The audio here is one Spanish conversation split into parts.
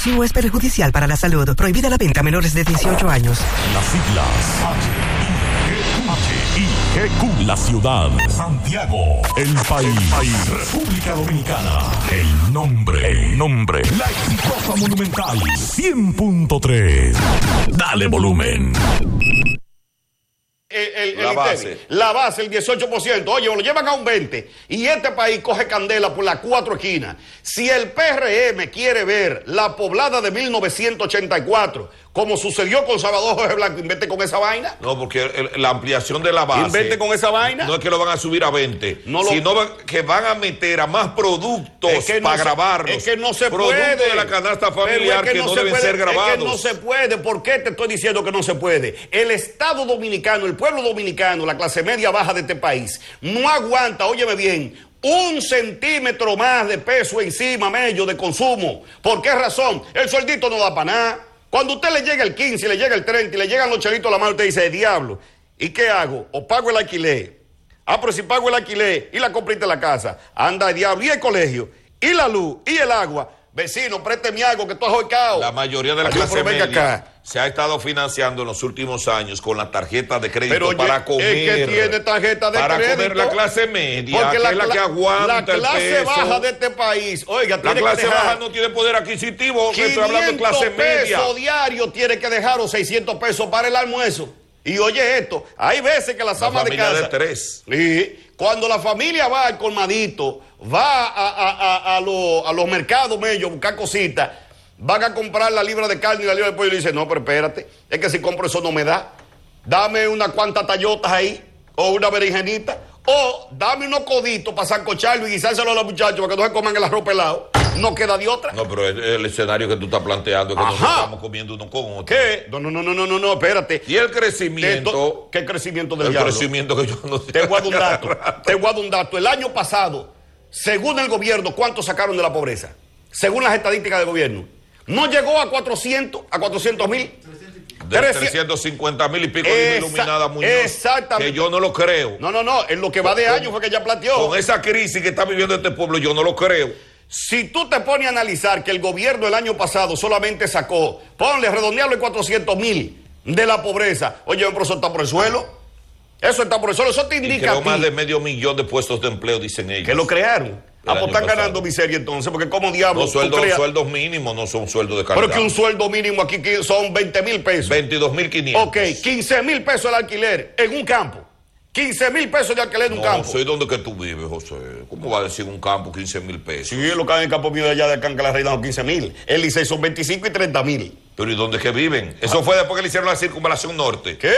Es perjudicial para la salud. Prohibida la venta a menores de 18 años. Las siglas H-I-G-Q. La ciudad. Santiago. El país. República Dominicana. El nombre. La exitosa Monumental 100.3. Dale volumen. La base, el 18%. Oye, lo llevan a un 20%. Y este país coge candela por las cuatro esquinas. Si el PRM quiere ver la poblada de 1984, como sucedió con Salvador Jorge Blanco, invente con esa vaina. No, porque la ampliación de la base. Invente con esa vaina. No es que lo van a subir a 20, sino que van a meter a más productos para grabarlos. Es que no se productos puede. De la canasta familiar que no deben ser grabados. Es que no se puede. ¿Por qué te estoy diciendo que no se puede? El Estado dominicano, el pueblo dominicano, la clase media baja de este país, no aguanta, óyeme bien, 1 centímetro más de peso encima, medio de consumo. ¿Por qué razón? El sueldito no da para nada. Cuando usted le llega el 15, le llega el 30 y le llegan los chelitos a la mano, usted dice, diablo, ¿y qué hago? O pago el alquiler. Pero si pago el alquiler y la comprita en la casa, anda, diablo, y el colegio, y la luz, y el agua. Vecino, présteme algo que tú has ahorcado. La mayoría de la clase media se ha estado financiando en los últimos años con la tarjeta de crédito para comer. Es que tiene tarjeta de crédito. Para comer la clase media, porque que es la que aguanta el peso. La clase baja de este país, oiga, la clase baja no tiene poder adquisitivo. Estoy hablando de clase media. 500 pesos diarios tiene que dejar o 600 pesos para el almuerzo. Y oye esto, hay veces que las amas de casa... de 3. Sí, cuando la familia va al colmadito, va a los mercados medios a buscar cositas, van a comprar la libra de carne y la libra de pollo y dicen, no, pero espérate, es que si compro eso no me da. Dame unas cuantas tallotas ahí, o una berenjenita, o dame unos coditos para sancocharlo y guisárselo a los muchachos para que no se coman el arroz pelado. No queda de otra. No, pero el escenario que tú estás planteando es que nosotros estamos comiendo uno con otro. ¿Qué? No, espérate. Y el crecimiento... ¿Qué crecimiento del diablo? El crecimiento que yo no sé. Te voy a dar un dato. El año pasado, según el gobierno, ¿cuánto sacaron de la pobreza? Según las estadísticas del gobierno. No llegó a 400,000. De 350,000 y pico de Iluminada Muñoz. Exactamente. Que yo no lo creo. No. En lo que va de año fue que ya planteó. Con esa crisis que está viviendo este pueblo, yo no lo creo. Si tú te pones a analizar que el gobierno el año pasado solamente sacó, redondearlo en 400,000 de la pobreza. Oye, pero eso está por el suelo. Eso está por el suelo. Eso te indica. Creó más de 500,000 de puestos de empleo, dicen ellos. Que lo crearon. Pues están ganando miseria entonces, porque como diablos. No, sueldos mínimos no son sueldos de calidad. Pero que un sueldo mínimo aquí son 20,000 pesos. 22,500. Ok, 15,000 pesos el alquiler en un campo. 15,000 pesos de alquiler en un campo. No sé dónde que tú vives, José. ¿Cómo va a decir un campo 15,000 pesos? Sí, lo que hay en el campo mío de allá de Canca la Reina son 15,000. El Licey son 25 y 30,000. Pero ¿y dónde que viven? Eso fue después que le hicieron la circunvalación norte. ¿Qué?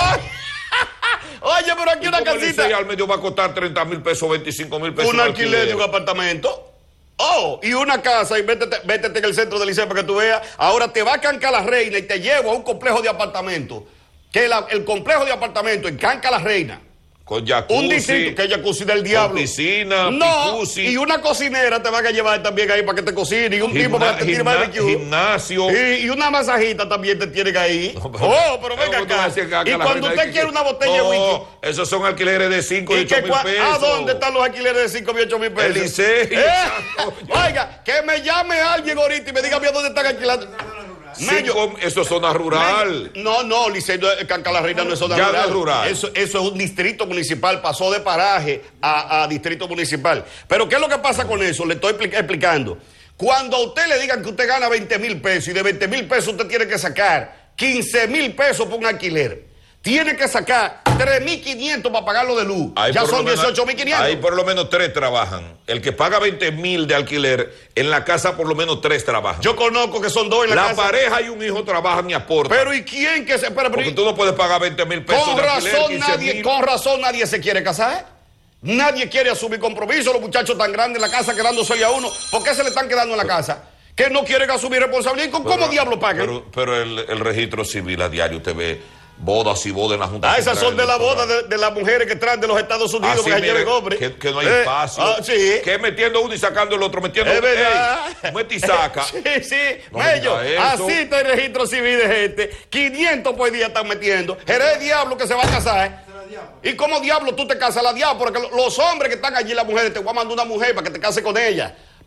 Oye, pero aquí una casita. El al medio va a costar 30,000 pesos, 25,000 pesos. Un alquiler de un apartamento. Y una casa, y vétete en el centro del Licey para que tú veas. Ahora te va a Canca la Reina y te llevo a un complejo de apartamentos. Que el complejo de apartamentos en Canca la Reina. Con jacuzzi. Un distrito que es jacuzzi del diablo. Con piscina, jacuzzi. Y una cocinera te van a llevar también ahí para que te cocine. Y un tipo para que te tire barbecue. Gimnasio. Y una masajita también te tienen ahí. No, pero venga acá. Y cuando usted quiere una botella de whisky. Esos son alquileres de 5 y 8 mil pesos. ¿A dónde están los alquileres de 5 y 8 mil pesos? El Licey. Oiga, que me llame alguien ahorita y me diga a dónde están alquilando. Eso es zona rural. No, Licey, Canca la Reina no es zona rural. Ya no es rural. Eso es un distrito municipal, pasó de paraje a distrito municipal. Pero ¿qué es lo que pasa con eso? Le estoy explicando. Cuando a usted le digan que usted gana 20,000 pesos y de 20,000 pesos usted tiene que sacar 15,000 pesos por un alquiler. Tiene que sacar 3,500 para pagarlo de luz. Ya son 18,500. Ahí por lo menos 3 trabajan. El que paga 20,000 de alquiler, en la casa por lo menos 3 trabajan. Yo conozco que son 2 en la casa. La pareja y un hijo trabajan y aportan. Pero ¿y quién que se...? Porque tú no puedes pagar 20,000 pesos de alquiler, con razón nadie se quiere casar. Nadie quiere asumir compromiso. Los muchachos tan grandes en la casa quedándose a uno. ¿Por qué se le están quedando en la casa? Que no quieren asumir responsabilidad. ¿Cómo diablo pagan? Pero el registro civil a diario te ve bodas y bodas en la Junta. Esas son de la boda de las mujeres que traen de los Estados Unidos. Que no hay espacio. Sí. Que metiendo uno y sacando el otro. Metiendo es verdad. Mete y saca. Sí. No, así está el registro civil de gente. 500 por día están metiendo. Eres diablo que se va a casar. ¿Y cómo diablo tú te casas? La diablo. Porque los hombres que están allí, las mujeres, te voy a mandar una mujer para que te cases con ella.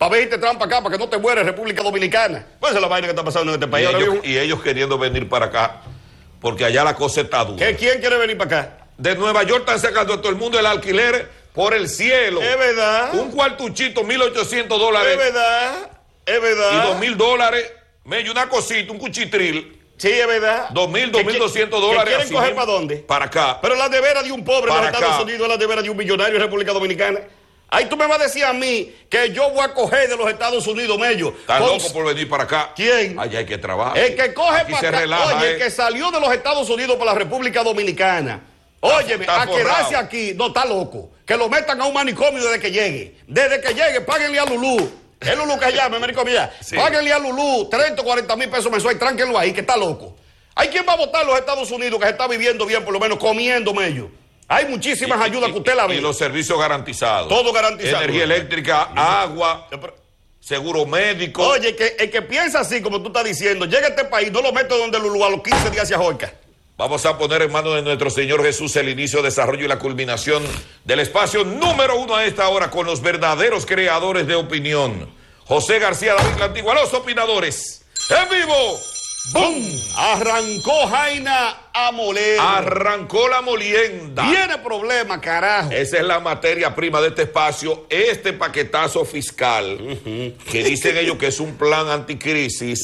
para ver si te traen para acá, para que no te mueres, República Dominicana. Pues esa es la vaina que está pasando en este país. Y ellos queriendo venir para acá, porque allá la cosa está dura. ¿Quién quiere venir para acá? De Nueva York están sacando a todo el mundo el alquiler por el cielo. Es verdad. Un cuartuchito, $1,800. Es verdad. Y $2,000, medio una cosita, un cuchitril. Sí, es verdad. $2,000, $2,200. ¿Quieren coger para dónde? Para acá. Pero la nevera de un pobre en los Estados acá. Unidos es la nevera de un millonario en República Dominicana. Ahí tú me vas a decir a mí que yo voy a coger de los Estados Unidos, Mello. ¿Estás loco por venir para acá? ¿Quién? Allá hay que trabajar. El que coge Aquí para se acá. relaja, Oye, el que salió de los Estados Unidos para la República Dominicana. Óyeme, está a quedarse forrado. aquí, no está loco. Que lo metan a un manicomio desde que llegue. Desde que llegue, páguenle a Lulú. Es Lulú que llame, manicomio ya. Sí. Páguenle a Lulú 30 o 40 mil pesos mensuales, tránquenlo ahí, que está loco. ¿Hay quien va a votar en los Estados Unidos que se está viviendo bien, por lo menos comiendo mello? Hay muchísimas ayudas que usted la ve. Y los servicios garantizados. Todo garantizado. Energía eléctrica, agua, seguro médico. Oye, el que piensa así, como tú estás diciendo, llega a este país, no lo meto donde Lulú, a los 15 días se ahorca. Vamos a poner en manos de nuestro Señor Jesús el inicio, desarrollo y la culminación del espacio número 1 a esta hora con los verdaderos creadores de opinión. José García, David La Antigua, los opinadores. ¡En vivo! ¡Bum! Arrancó Jaina a moler. Arrancó la molienda. Tiene problema, carajo. Esa es la materia prima de este espacio, este paquetazo fiscal, que dicen ellos que es un plan anticrisis.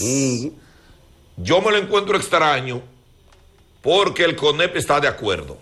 Yo me lo encuentro extraño, porque el CONEP está de acuerdo.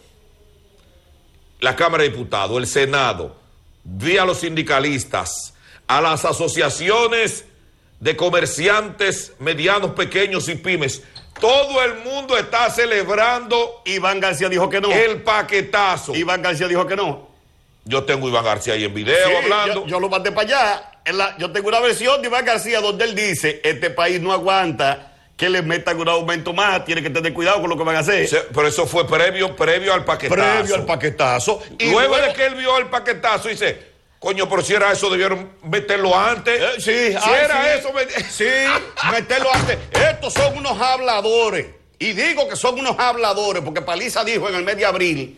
La Cámara de Diputados, el Senado, vía los sindicalistas, a las asociaciones de comerciantes medianos, pequeños y pymes. Todo el mundo está celebrando. Iván García dijo que no. El paquetazo. Iván García dijo que no. Yo tengo a Iván García ahí en video hablando. Yo lo mandé para allá. Yo tengo una versión de Iván García donde él dice, este país no aguanta que le metan un aumento más, tiene que tener cuidado con lo que van a hacer. Pero eso fue previo al paquetazo. Previo al paquetazo. Y luego de que él vio el paquetazo, dice, coño, pero si era eso, debieron meterlo antes. Sí, meterlo antes. Estos son unos habladores. Y digo que son unos habladores, porque Paliza dijo en el mes de abril,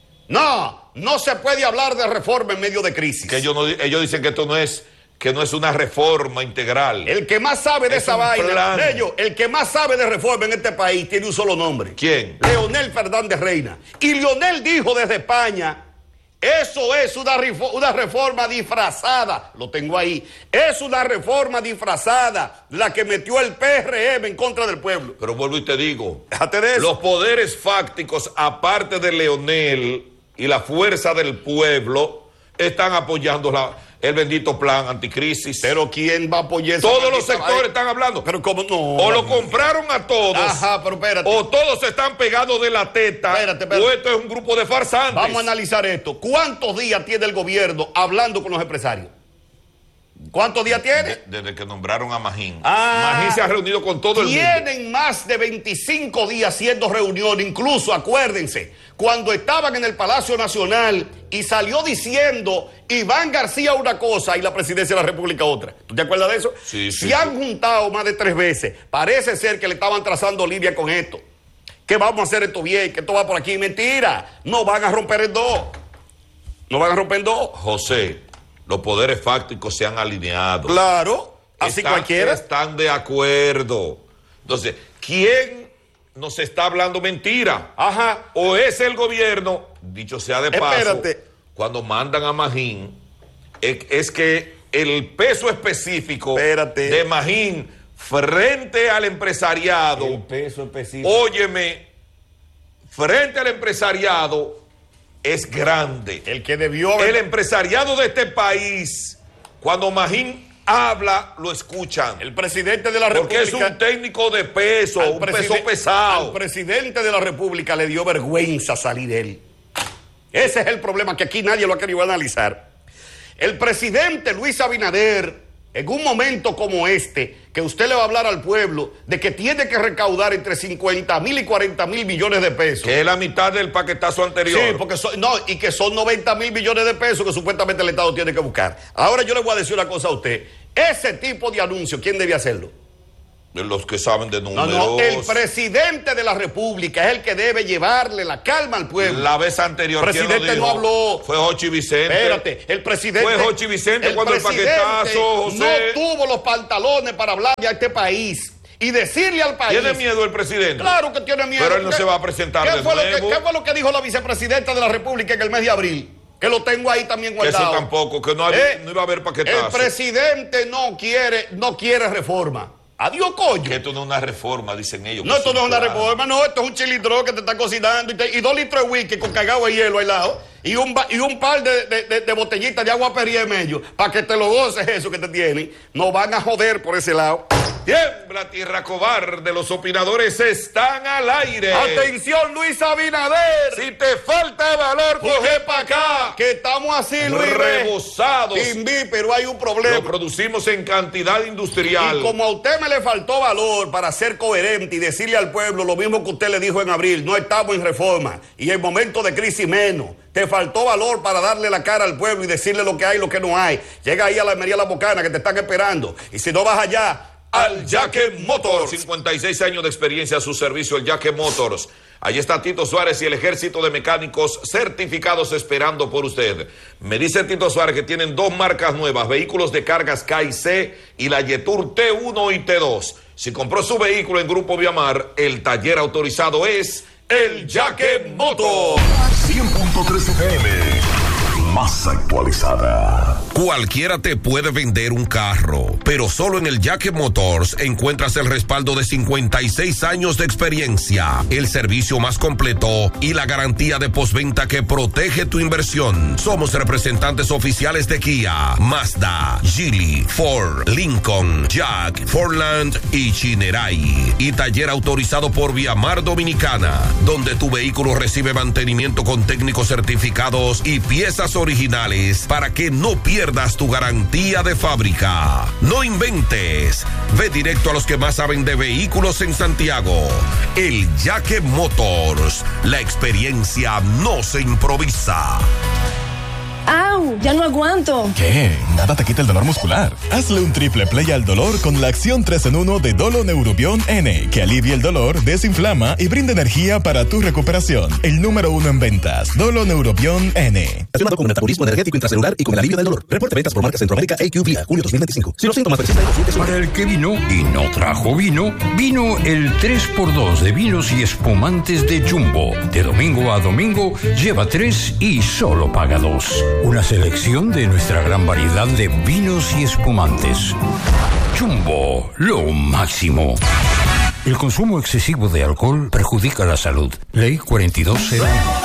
no se puede hablar de reforma en medio de crisis. Que ellos dicen que esto no es una reforma integral. El que más sabe de esa vaina, el que más sabe de reforma en este país tiene un solo nombre. ¿Quién? Leonel Fernández Reina. Y Leonel dijo desde España, eso es una reforma disfrazada. Lo tengo ahí. Es una reforma disfrazada la que metió el PRM en contra del pueblo. Pero vuelvo y te digo, déjate de eso. Los poderes fácticos, aparte de Leonel y la fuerza del pueblo, están apoyando el bendito plan anticrisis. Pero ¿quién va a apoyar eso? Todos los sectores están hablando. Pero ¿cómo no? O lo compraron a todos. Ajá, pero espérate. O todos se están pegados de la teta. Espérate. O esto es un grupo de farsantes. Vamos a analizar esto. ¿Cuántos días tiene el gobierno hablando con los empresarios? ¿Cuántos días tiene? Desde que nombraron a Magín. Magín se ha reunido con todo el mundo. Tienen más de 25 días haciendo reuniones. Incluso, acuérdense, cuando estaban en el Palacio Nacional y salió diciendo Iván García una cosa y la presidencia de la República otra. ¿Tú te acuerdas de eso? Sí. Se han juntado más de 3 veces. Parece ser que le estaban trazando línea con esto. Que vamos a hacer esto bien, que esto va por aquí. Mentira. No van a romper en dos. No van a romper en dos. José, los poderes fácticos se han alineado. Claro. Así cualquiera. Están de acuerdo. Entonces, ¿quién nos está hablando mentira? Ajá. O es el gobierno, dicho sea de paso, espérate, cuando mandan a Magín, es que el peso específico de Magín frente al empresariado, el peso específico, óyeme, frente al empresariado es grande. El que debió haber... El empresariado de este país, cuando Magín habla, lo escuchan. El presidente de la República... Porque es un técnico de peso, un peso pesado. Al presidente de la República le dio vergüenza salir de él. Ese es el problema que aquí nadie lo ha querido analizar. El presidente Luis Abinader, en un momento como este, que usted le va a hablar al pueblo de que tiene que recaudar entre 50,000 y 40,000 millones de pesos. Que es la mitad del paquetazo anterior. Sí, porque y que son 90,000 millones de pesos que supuestamente el Estado tiene que buscar. Ahora yo le voy a decir una cosa a usted. Ese tipo de anuncio, ¿quién debe hacerlo? Los que saben de números. No, el presidente de la República es el que debe llevarle la calma al pueblo. La vez anterior, el presidente no habló. Fue Jochi Vicente. Espérate, el presidente. Fue Jochi Vicente cuando el paquetazo, José. No tuvo los pantalones para hablarle a este país y decirle al país. ¿Tiene miedo el presidente? Claro que tiene miedo. Pero él no se va a presentar de nuevo. ¿Qué fue lo que dijo la vicepresidenta de la República en el mes de abril? Que lo tengo ahí también guardado. Eso tampoco, que no iba a haber paquetazo. El presidente no quiere reforma. Adiós, coño. Que esto no es una reforma, dicen ellos. No, esto no es una reforma, no, esto es un chilindró que te está cocinando y 2 litros de whisky con cagado de hielo al lado y un par de botellitas de agua Perrier en medio para que te lo goces eso que te tienen. No van a joder por ese lado. Tiembla tierra cobarde, los opinadores están al aire. Atención, Luis Abinader. Si te falta valor, coge para acá. Que estamos así, Luis. Rebosados. Pero hay un problema. Lo producimos en cantidad industrial. Y como a usted me le faltó valor para ser coherente y decirle al pueblo lo mismo que usted le dijo en abril, no estamos en reforma y en momento de crisis menos. Te faltó valor para darle la cara al pueblo y decirle lo que hay y lo que no hay. Llega ahí a la Almería La Bocana que te están esperando. Y si no vas allá, al Yaque Motors. 56 años de experiencia a su servicio, el Yaque Motors. Allí está Tito Suárez y el ejército de mecánicos certificados esperando por usted. Me dice Tito Suárez que tienen 2 marcas nuevas, vehículos de cargas K&C y la Yetur T1 y T2. Si compró su vehículo en Grupo Viamar, el taller autorizado es el Yaque Motors. 100.3 FM. Más actualizada. Cualquiera te puede vender un carro, pero solo en el Yaque Motors encuentras el respaldo de 56 años de experiencia, el servicio más completo y la garantía de postventa que protege tu inversión. Somos representantes oficiales de Kia, Mazda, Geely, Ford, Lincoln, Jack, Fordland y Chinerai. Y taller autorizado por Viamar Dominicana, donde tu vehículo recibe mantenimiento con técnicos certificados y piezas originales para que no pierdas tu garantía de fábrica. No inventes. Ve directo a los que más saben de vehículos en Santiago. El Yaque Motors. La experiencia no se improvisa. ¡Au! ¡Ya no aguanto! ¿Qué? Nada te quita el dolor muscular. Hazle un triple play al dolor con la acción 3 en 1 de Dolo Neurobion N, que alivia el dolor, desinflama y brinda energía para tu recuperación. El número 1 en ventas, Dolo Neurobion N. Relacionado con el metabolismo energético intracelular y con el alivio del dolor. Reporte ventas por marca Centroamérica AQ Vía, julio 2025. Si los síntomas persisten, para el que vino y no trajo vino, vino el 3x2 de vinos y espumantes de Jumbo. De domingo a domingo, lleva 3 y solo paga 2. Una selección de nuestra gran variedad de vinos y espumantes. Jumbo, lo máximo. El consumo excesivo de alcohol perjudica la salud. Ley 4201.